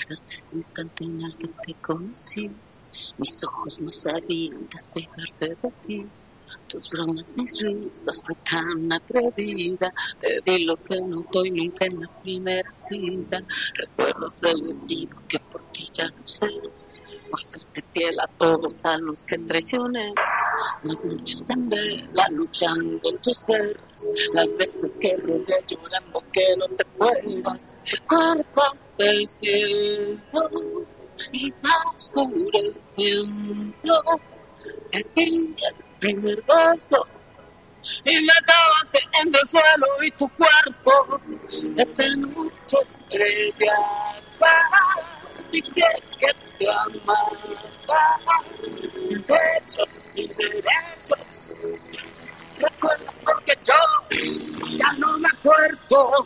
¿Recuerdas ese instante en el que te conocí? Mis ojos no sabían despegarse de ti. Tus bromas, mis risas, fue tan atrevida. Te di lo que no doy nunca en la primera cita. ¿Recuerdas el vestido que por ti ya no sé? Por serte fiel a todos a los que traicioné. Las noches en vela, luchando en tus guerras. Las veces que rogué llorando que no te fueras. ¿Recuerdas el cielo? Y va oscureciendo. Te di el primer beso y me acabaste en el suelo y tu cuerpo. Esa noche estrellada, dije que te amaba, sin techo y derechos. ¿Recuerdas? Porque yo ya no me acuerdo.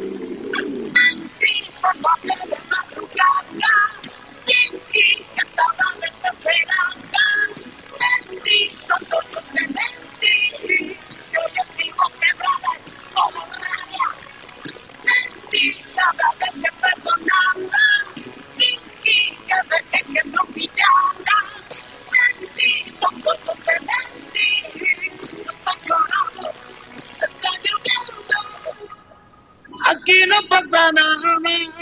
Sí, papá, de madrugada, sí, que estaba desesperada. Bendito noches de mentir, se oyen mis voz quebradas como rabia. Bendita la vez que perdonaba, que me dejen humillada. Bendito noches de mentir, está llorando, está lloviendo. Aquí no pasa nada.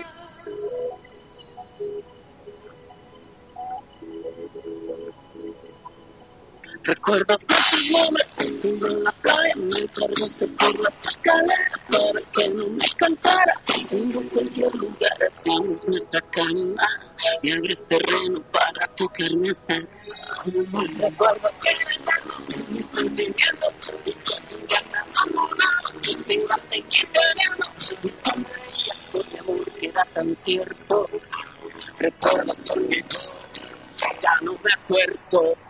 ¿Recuerdas nuestros nombres? Estuve en la playa, me cargaste por las escaleras para que no me cansara. En cualquier lugar hacíamos nuestra cama y abres terreno para tocarme hacer. ¿Recuerdas que era eterno mi sentimiento? Y yo sin ganas abandonaba, te iba a seguir queriendo. Y sonreías por mi amor que era tan cierto. ¿Recuerdas? Porque yo ya no me acuerdo.